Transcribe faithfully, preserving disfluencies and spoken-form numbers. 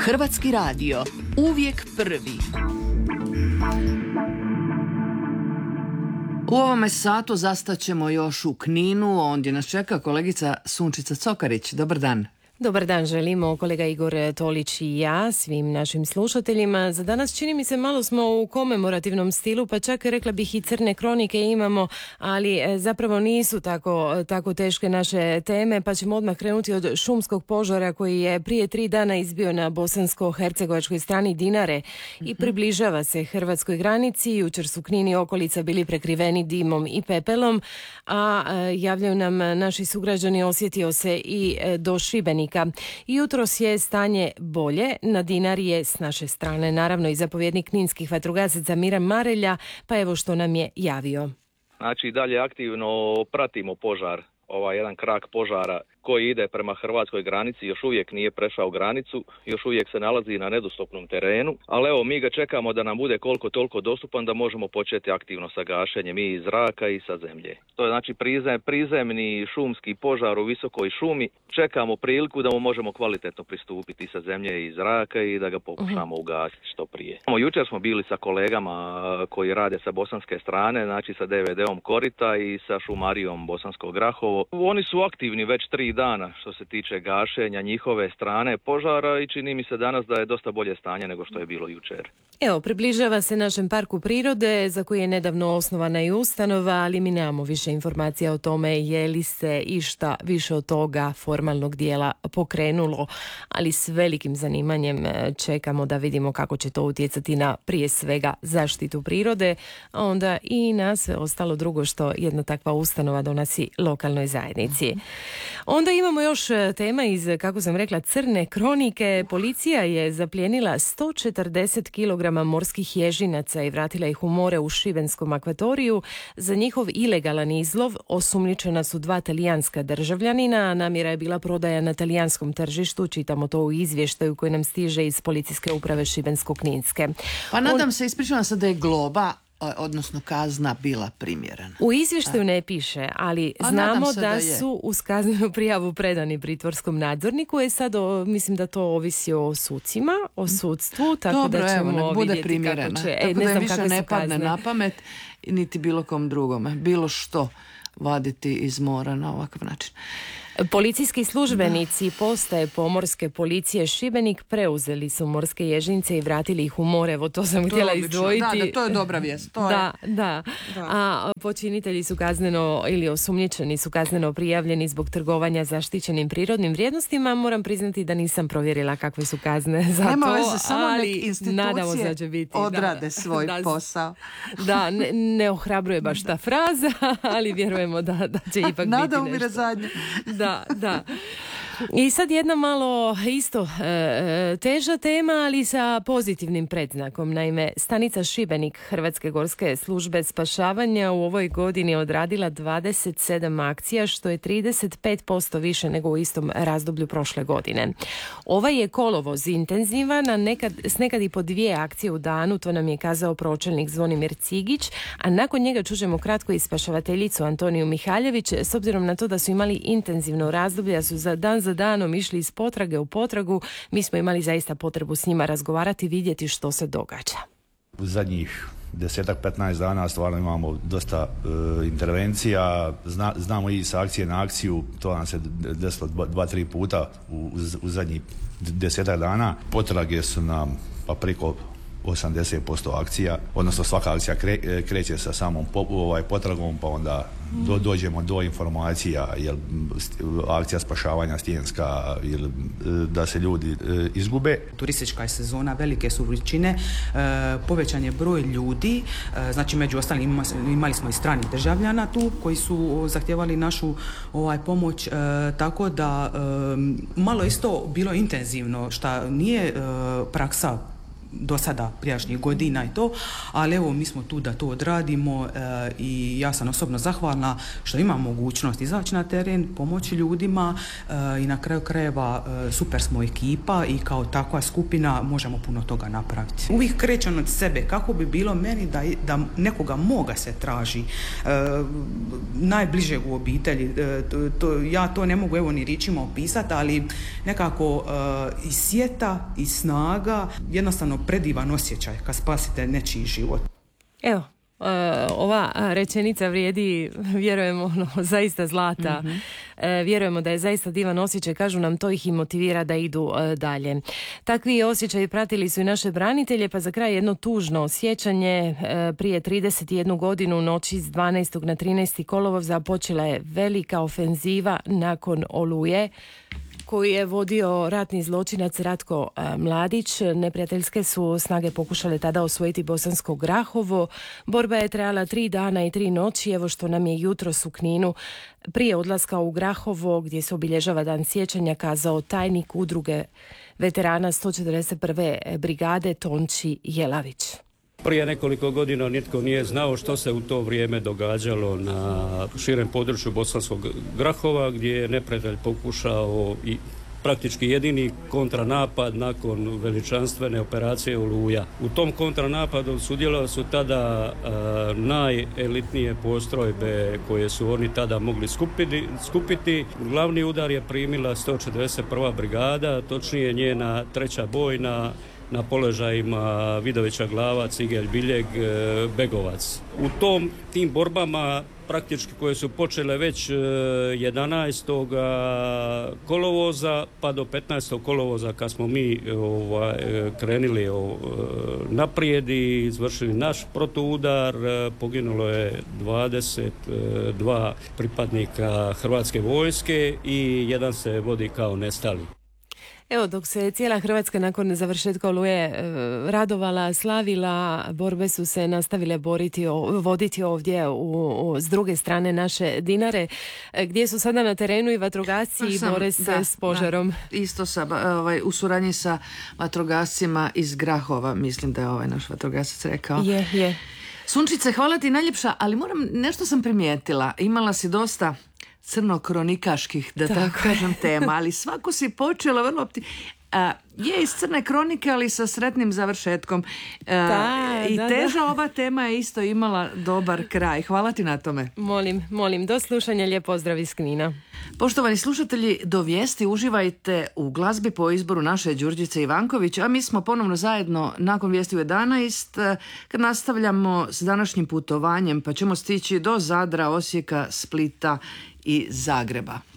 Hrvatski radio, uvijek prvi. U ovome satu zastaćemo još u Kninu, ondje nas čeka kolegica Sunčica Cokarić. Dobar dan. Dobar dan želimo, kolega Igor Tolić i ja, svim našim slušateljima. Za danas čini mi se malo smo u komemorativnom stilu, pa čak rekla bih i crne kronike imamo, ali zapravo nisu tako, tako teške naše teme, pa ćemo odmah krenuti od šumskog požara koji je prije tri dana izbio na bosansko-hercegovačkoj strani Dinare i približava se hrvatskoj granici. Jučer su Knin i okolica bili prekriveni dimom i pepelom, a javljaju nam naši sugrađani, osjetio se i do Šibenika. Jutros je stanje bolje, na Dinari je s naše strane naravno i zapovjednik kninskih vatrogasaca Miran Marelja, pa evo što nam je javio. Znači dalje aktivno pratimo požar, ovaj jedan krak požara koji ide prema hrvatskoj granici, još uvijek nije prešao granicu, još uvijek se nalazi na nedostupnom terenu, ali evo mi ga čekamo da nam bude koliko toliko dostupan da možemo početi aktivno sa gašenjem i iz zraka i sa zemlje. To je znači prizem, prizemni šumski požar u visokoj šumi, čekamo priliku da mu možemo kvalitetno pristupiti sa zemlje i iz zraka i da ga pokušamo ugasiti što prije. Jučer smo bili sa kolegama koji rade sa bosanske strane, znači sa D V D-om Korita i sa šumarijom Bosansko Grahovo. Oni su aktivni već tri dana što se tiče gašenja njihove strane požara i čini mi se danas da je dosta bolje stanje nego što je bilo jučer. Evo, približava se našem parku prirode za koji je nedavno osnovana i ustanova, ali mi nemamo više informacija o tome je li se išta više od toga formalnog dijela pokrenulo, ali s velikim zanimanjem čekamo da vidimo kako će to utjecati na prije svega zaštitu prirode, a onda i na sve ostalo drugo što jedna takva ustanova donosi lokalnoj zajednici. Onda imamo još tema iz, kako sam rekla, crne kronike. Policija je zaplijenila sto četrdeset kilograma morskih ježinaca i vratila ih u more u šibenskom akvatoriju. Za njihov ilegalan izlov osumnjičena su dva talijanska državljanina, a namjera je bila prodaja na talijanskom tržištu. Čitamo to u izvještaju koji nam stiže iz policijske uprave Šibensko-kninske. Pa nadam On... se, ispričavam se da je globa, odnosno kazna, bila primjerena. U izvještaju ne piše, ali A znamo da, da su uz kaznenu prijavu predani pritvorskom nadzorniku. Je sad, o, mislim da to ovisi o sucima, o sudstvu, tako Dobro, da ćemo evo, bude vidjeti primjerena. Kako će. Tako E, ne da znam više ne padne na pamet, niti bilo kom drugome. Bilo što vaditi iz mora na ovakav način. Policijski službenici postaje pomorske policije Šibenik preuzeli su morske ježince i vratili ih u more. Evo to sam to htjela izdvojiti. Da, da, to je dobra vijest. To da, je... da, da. A počinitelji su kazneno ili osumnjičeni su kazneno prijavljeni zbog trgovanja zaštićenim prirodnim vrijednostima. Moram priznati da nisam provjerila kakve su kazne za Nema to, veze, samo ali institucije nadamo se da će biti. odrade da, svoj da, posao. Da, ne, ne ohrabruje baš ta fraza, ali vjerujemo da, da će ipak Nada biti nešto. umire zadnje. Da, da. I sad jedna malo isto e, teža tema, ali sa pozitivnim predznakom. Naime, stanica Šibenik Hrvatske gorske službe spašavanja u ovoj godini odradila dvadeset sedam akcija, što je trideset pet posto više nego u istom razdoblju prošle godine. Ovaj je kolovoz intenzivan, a nekad, s nekad i po dvije akcije u danu, to nam je kazao pročelnik Zvonimir Cigić, a nakon njega čužemo kratko i spašavateljicu Antoniju Mihaljević, s obzirom na to da su imali intenzivno razdoblje, da su za dan za danom išli iz potrage u potragu, mi smo imali zaista potrebu s njima razgovarati, vidjeti što se događa. U zadnjih desetak, petnaest dana stvarno imamo dosta e, intervencija, Zna, znamo i sa akcije na akciju, to nam se desilo dva, dva tri puta u, u, u zadnjih desetak dana. Potrage su nam pa preko osamdeset posto akcija, odnosno svaka akcija kre, kreće sa samom po, ovaj, potragom, pa onda do, dođemo do informacija, jel akcija spašavanja stijenska, jel da se ljudi e, izgube. Turistička je sezona, velike su vrućine, e, povećan je broj ljudi, e, znači među ostalim ima, imali smo i stranih državljana tu koji su zahtjevali našu ovaj, pomoć, e, tako da e, malo isto bilo intenzivno, šta nije e, praksa do sada prijašnjih godina i to, ali evo mi smo tu da to odradimo e, i ja sam osobno zahvalna što imam mogućnost izaći na teren, pomoći ljudima e, i na kraju krajeva e, super smo ekipa i kao takva skupina možemo puno toga napraviti. Uvijek krećem od sebe kako bi bilo meni da, da nekoga moga se traži e, najbližeg u obitelji. E, to, to, ja to ne mogu evo ni riječima opisati, ali nekako e, i sjeta i snaga, jednostavno predivan osjećaj kad spasite nečiji život. Evo, Uh, ova rečenica vrijedi, vjerujemo, ono, zaista zlata. Mm-hmm. Uh, vjerujemo da je zaista divan osjećaj, kažu nam, to ih i motivira da idu uh, dalje. Takvi osjećaji pratili su i naše branitelje, pa za kraj jedno tužno sjećanje. Uh, prije trideset jednu godinu, noći s dvanaestog na trinaesti kolovoz, započela je velika ofenziva nakon Oluje, koju je vodio ratni zločinac Ratko Mladić. Neprijateljske su snage pokušale tada osvojiti Bosansko Grahovo. Borba je trajala tri dana i tri noći. Evo što nam je jutros u Kninu prije odlaska u Grahovo, gdje se obilježava dan sjećanja, kazao tajnik udruge veterana sto četrdeset prve brigade Tonči Jelavić. Prije nekoliko godina nitko nije znao što se u to vrijeme događalo na širem području Bosanskog Grahova, gdje je neprijatelj pokušao i praktički jedini kontranapad nakon veličanstvene operacije Oluja. U tom kontranapadu sudjelovali su tada uh, najelitnije postrojbe koje su oni tada mogli skupiti, skupiti. Glavni udar je primila sto četrdeset prva brigada, točnije njena treća bojna, na položajima Vidovića Glava, Cigelj Biljeg, Begovac. U tom, tim borbama praktički koje su počele već jedanaestog kolovoza pa do petnaestog kolovoza kad smo mi ovaj, krenuli naprijed i izvršili naš protuudar, poginulo je dvadeset dva pripadnika Hrvatske vojske i jedan se vodi kao nestali. Evo, dok se cijela Hrvatska nakon završetka Oluje e, radovala, slavila, borbe su se nastavile boriti, o, voditi ovdje u, u, s druge strane naše Dinare, e, gdje su sada na terenu i vatrogasci i bore se da, s požarom. Da, isto sa, ovaj, u suradnji sa vatrogascima iz Grahova, mislim da je ovaj naš vatrogasac rekao. Je, je. Sunčice, hvala ti najljepša, ali moram, nešto sam primijetila, imala si dosta crno-kronikaških, da tako, tako kažem, tema, ali svako si počela vrlo opti... A, je iz crne kronike, ali sa sretnim završetkom. A, da, I da, teža da. Ova tema je isto imala dobar kraj. Hvala ti na tome. Molim, molim, do slušanja, lijep pozdrav iz Knina. Poštovani slušatelji, do vijesti uživajte u glazbi po izboru naše Đurđice Ivanković, a mi smo ponovno zajedno nakon vijesti u jedanaest kad nastavljamo s današnjim putovanjem, pa ćemo stići do Zadra, Osijeka, Splita i Zagreba.